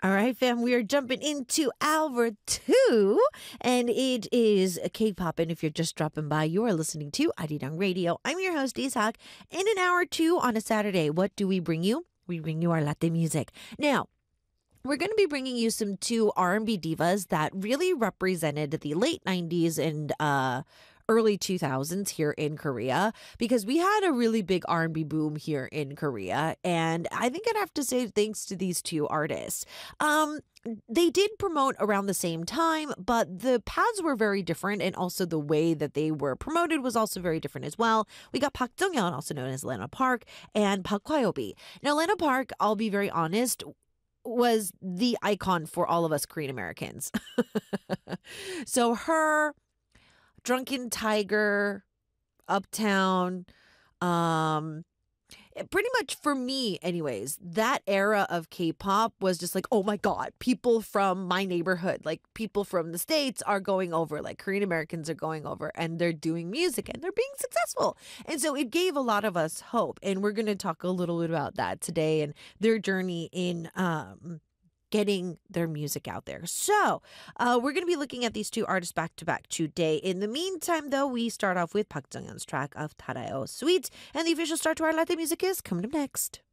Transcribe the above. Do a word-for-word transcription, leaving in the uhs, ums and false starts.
All right, fam, we are jumping into hour two, and it is K-pop. And if you're just dropping by, you are listening to Arirang Radio. I'm your host, Ishak. In an hour two on a Saturday, what do we bring you? We bring you our latte music. Now, we're going to be bringing you some two R and B divas that really represented the late nineties and uh, early two thousands here in Korea, because we had a really big R and B boom here in Korea. And I think I'd have to say thanks to these two artists. Um, they did promote around the same time, but the paths were very different, and also the way that they were promoted was also very different as well. We got Park Jung-yeon, also known as Lena Park, and Park Hwa-yobi. Now, Lena Park, I'll be very honest, was the icon for all of us Korean Americans. So her, Drunken Tiger, Uptown, um, pretty much for me anyways, that era of K-pop was just like, oh my God, people from my neighborhood, like people from the States are going over, like Korean Americans are going over and they're doing music and they're being successful. And so it gave a lot of us hope. And we're going to talk a little bit about that today and their journey in um, getting their music out there. So uh, we're going to be looking at these two artists back to back today. In the meantime, though, we start off with Park Jung-yeon's track of Tarayo Sweet. And the official start to our Latte music is coming up next.